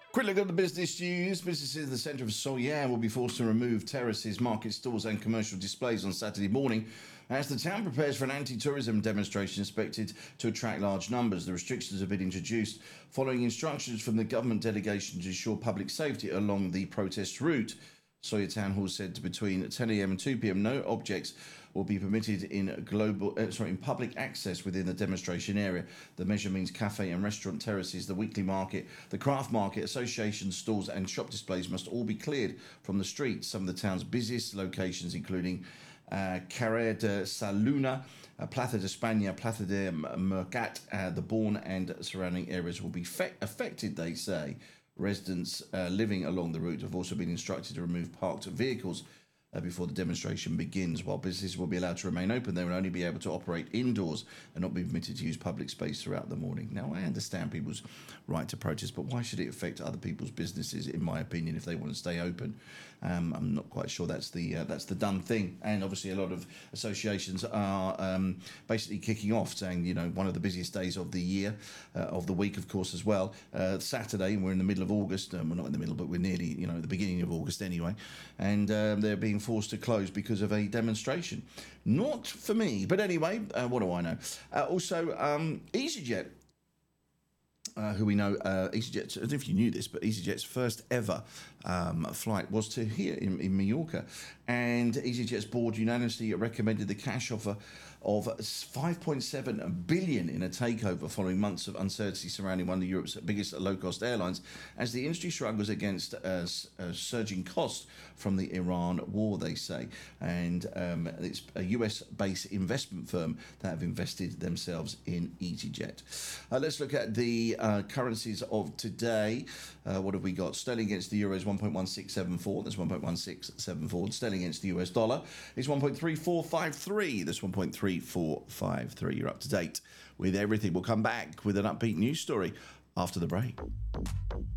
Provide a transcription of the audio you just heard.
Quick look at the business news. Businesses in the centre of Soyan will be forced to remove terraces, market stalls and commercial displays on Saturday morning as the town prepares for an anti-tourism demonstration expected to attract large numbers. The restrictions have been introduced following instructions from the government delegation to ensure public safety along the protest route. Soya Town Hall said between 10 a.m. and 2 p.m. no objects will be permitted in public access within the demonstration area. The measure means cafe and restaurant terraces, the weekly market, the craft market, association stalls and shop displays must all be cleared from the streets. Some of the town's busiest locations, including Carrer de Sa Luna, Plaza de España, Plaza de Mercat, the Bourne and surrounding areas will be affected, they say. Residents living along the route have also been instructed to remove parked vehicles before the demonstration begins. While businesses will be allowed to remain open, they will only be able to operate indoors and not be permitted to use public space throughout the morning. Now, I understand people's right to protest, but why should it affect other people's businesses, in my opinion, if they want to stay open? I'm not quite sure that's the done thing. And obviously a lot of associations are basically kicking off, saying, you know, one of the busiest days of the year, of the week, of course, as well. Saturday, and we're in the middle of August. We're not in the middle, but we're nearly, the beginning of August anyway. And they're being forced to close because of a demonstration. Not for me, but anyway, what do I know? Also, EasyJet, who we know, EasyJet, I don't know if you knew this, but EasyJet's first ever flight was to here in Mallorca. And EasyJet's board unanimously recommended the cash offer of 5.7 billion in a takeover following months of uncertainty surrounding one of Europe's biggest low-cost airlines as the industry struggles against surging costs from the Iran war, they say. And it's a US-based investment firm that have invested themselves in EasyJet. Let's look at the currencies of today. What have we got? Sterling against the euro is 1.1674. That's 1.1674. Sterling against the US dollar is 1.3453. That's 1.3453. You're up to date with everything. We'll come back with an upbeat news story after the break.